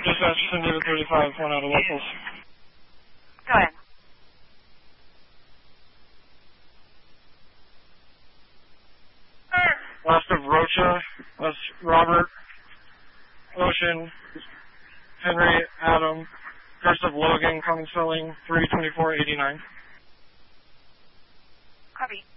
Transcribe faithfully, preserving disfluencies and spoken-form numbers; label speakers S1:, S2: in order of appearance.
S1: Dispatch, San David thirty-five, one out of locals.
S2: Go ahead.
S1: West of Rocha, that's Robert, Ocean, Henry, Adam, first of Logan, common spelling, three twenty-four eighty-nine.
S2: Copy.